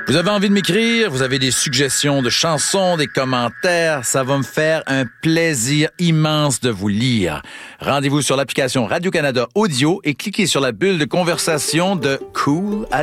Vous avez envie de m'écrire, vous avez des suggestions de chansons, des commentaires, ça va me faire un plaisir immense de vous lire. Rendez-vous sur l'application Radio-Canada Audio et cliquez sur la bulle de conversation de Cool